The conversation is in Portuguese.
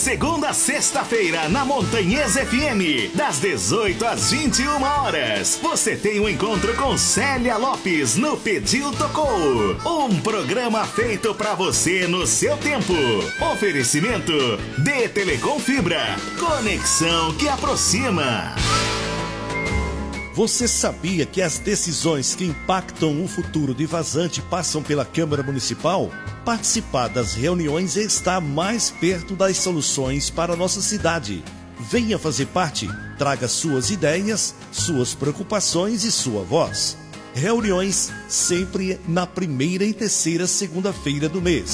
Segunda a sexta-feira, na Montanhesa FM, das 18 às 21 horas. Você tem um encontro com Célia Lopes no Pediu Tocou. Um programa feito pra você no seu tempo. Oferecimento de Telecom Fibra. Conexão que aproxima. Você sabia que as decisões que impactam o futuro de Vazante passam pela Câmara Municipal? Participar das reuniões está mais perto das soluções para a nossa cidade. Venha fazer parte, traga suas ideias, suas preocupações e sua voz. Reuniões sempre na primeira e terceira segunda-feira do mês.